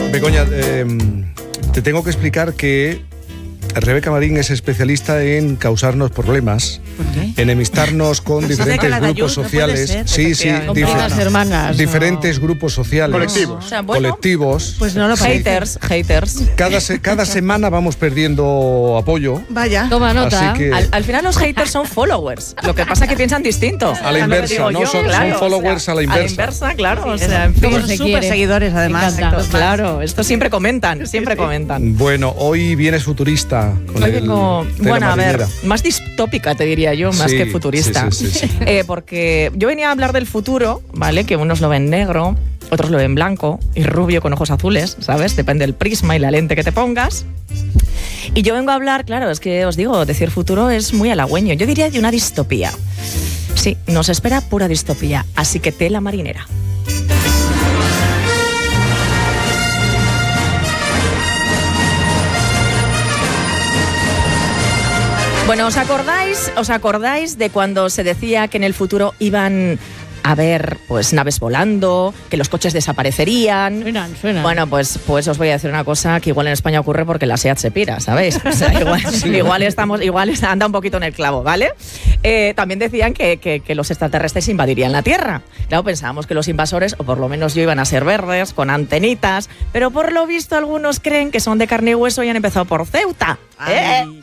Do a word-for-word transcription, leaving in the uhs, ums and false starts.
Begoña, eh, te tengo que explicar que Rebeca Marín es especialista en causarnos problemas, enemistarnos con diferentes grupos sociales. No sí, sí, difer hermanas, diferentes no. grupos sociales. Colectivos. O sea, bueno, colectivos. Pues no lo haters, haters. Cada, se, cada semana vamos perdiendo apoyo. Vaya. Toma nota. Así que, al, al final los haters son followers. Lo que pasa es que piensan distinto. A la inversa, ¿no? Yo, son, claro, son followers o sea, a la inversa. A la inversa, claro. Sí, o sea, en fin, somos súper seguidores, además. Claro, esto siempre comentan, siempre comentan. Bueno, hoy vienes futurista. Con Hoy el vengo, bueno, a ver, marinera. más distópica te diría yo, más sí, que futurista. Sí, sí, sí, sí. Eh, porque yo venía a hablar del futuro, ¿vale? Que unos lo ven negro, otros lo ven blanco y rubio con ojos azules, ¿sabes? Depende del prisma y la lente que te pongas. Y yo vengo a hablar, claro, es que os digo, decir futuro es muy halagüeño. Yo diría de una distopía. Sí, nos espera pura distopía, así que tela marinera. Bueno, ¿os acordáis, ¿os acordáis de cuando se decía que en el futuro iban a haber pues naves volando, que los coches desaparecerían? Suenan, suenan. Bueno, pues, pues os voy a decir una cosa que igual en España ocurre porque la SEAT se pira, ¿sabéis? O sea, igual, sí. igual estamos, igual anda un poquito en el clavo, ¿vale? Eh, también decían que, que, que los extraterrestres invadirían la Tierra. Claro, pensábamos que los invasores, o por lo menos yo, iban a ser verdes, con antenitas, pero por lo visto algunos creen que son de carne y hueso y han empezado por Ceuta. ¿eh?